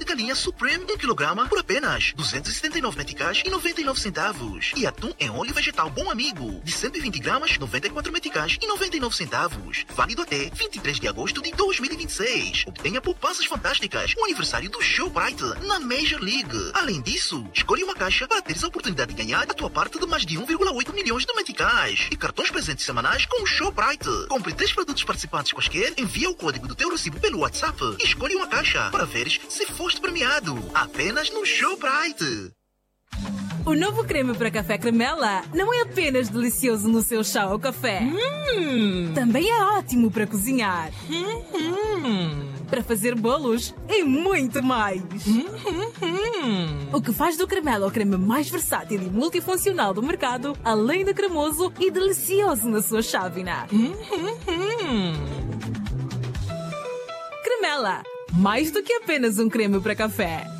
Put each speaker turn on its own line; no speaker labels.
galinha Supreme 1 kg por apenas 279 meticais e 99 centavos. E atum em óleo vegetal Bom Amigo de 120 gramas, 94 meticais e 99 centavos. Válido até 23 de agosto de 2026. Obtenha poupanças fantásticas no aniversário do Shoprite na Major League. Além disso, escolha uma caixa para teres a oportunidade de ganhar a tua parte de mais de 1,8 milhões de meticais e cartões presentes semanais com o Shoprite. Compre 3 produtos participantes quaisquer, envia o código do teu recibo pelo WhatsApp e escolhe uma caixa para veres se foste premiado. Apenas no Shoprite.
O novo creme para café Cremella não é apenas delicioso no seu chá ou café. Também é ótimo para cozinhar. Para fazer bolos e muito mais. O que faz do Cremella o creme mais versátil e multifuncional do mercado, além de cremoso e delicioso na sua chávena. Cremella, mais do que apenas um creme para café.